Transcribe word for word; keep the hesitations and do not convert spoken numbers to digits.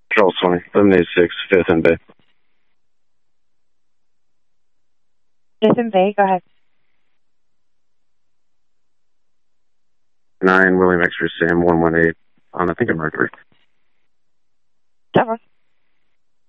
Charles twenty, eleven eighty-six, fifth and Bay. fifth and Bay, go ahead. nine, William X-ray Sam, one one eight, on I think a Mercury. That one.